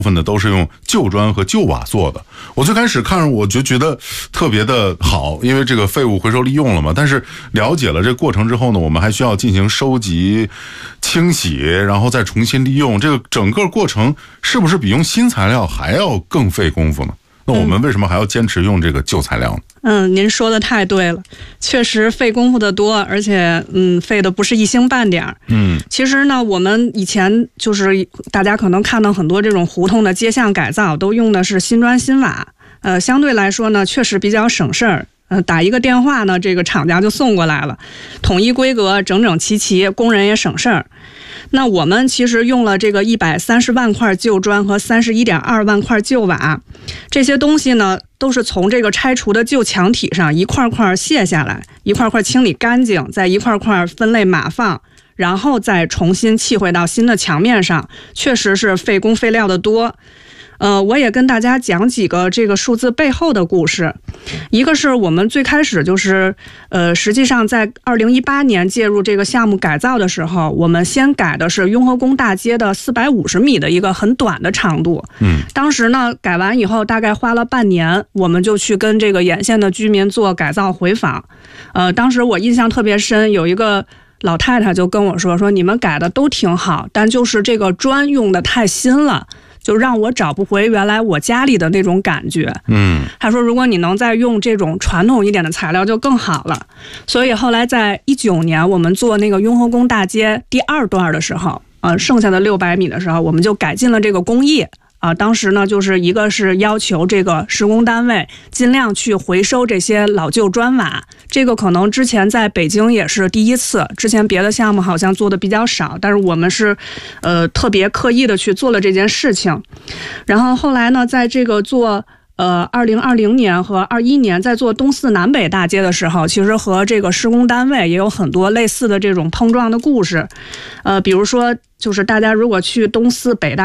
部分的都是用旧砖和旧瓦做的。我最开始看我就觉得特别的好，因为这个废物回收利用了嘛。但是了解了这个过程之后呢，我们还需要进行收集、清洗，然后再重新利用。这个整个过程是不是比用新材料还要更费功夫呢？那我们为什么还要坚持用这个旧材料呢？ 您说的太对了，确实费功夫的多，而且费的不是一星半点。其实呢，我们以前就是大家可能看到很多这种胡同的街巷改造都用的是新砖新瓦，相对来说呢，确实比较省事儿。打一个电话呢，这个厂家就送过来了，统一规格，整整齐齐，工人也省事儿。那我们其实用了这个130万块旧砖和31.2万块旧瓦，这些东西呢都是从这个拆除的旧墙体上一块块卸下来，一块块清理干净，再一块块分类码放，然后再重新砌回到新的墙面上，确实是费工费料的多。我也跟大家讲几个这个数字背后的故事。一个是我们最开始就是实际上在2018年介入这个项目改造的时候，我们先改的是雍和宫大街的450米的一个很短的长度。当时呢改完以后大概花了半年，我们就去跟这个沿线的居民做改造回访。当时我印象特别深，有一个老太太就跟我说你们改的都挺好，但就是这个砖用的太新了，就让我找不回原来我家里的那种感觉。他说如果你能再用这种传统一点的材料就更好了。所以后来在19年我们做那个雍和宫大街第2段的时候，剩下的600米的时候，我们就改进了这个工艺。当时呢就是一个是要求这个施工单位尽量去回收这些老旧砖瓦，这个可能之前在北京也是第一次，之前别的项目好像做的比较少，但是我们是特别刻意的去做了这件事情。然后后来呢在这个做2020年和21年在做东四南北大街的时候，其实和这个施工单位也有很多类似的这种碰撞的故事。比如说就是大家如果去东四北大